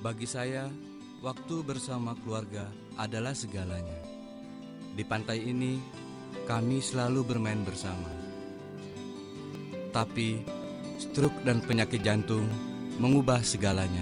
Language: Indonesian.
Bagi saya, waktu bersama keluarga adalah segalanya. Di pantai ini, kami selalu bermain bersama. Tapi, stroke dan penyakit jantung mengubah segalanya.